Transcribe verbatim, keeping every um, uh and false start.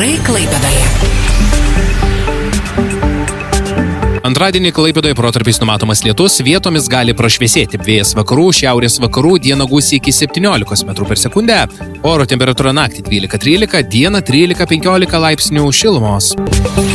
Orai Klaipėdoje. Antradienį Klaipėdoje protarpiais numatomas lietus, vietomis gali prašviesėti. Vėjas vakarų, šiaurės vakarų, dieną gūsiai iki septyniolikos metrų per sekundę. Oro temperatūra naktį dvylika trylika, dieną trylika penkiolika laipsnių šilumos.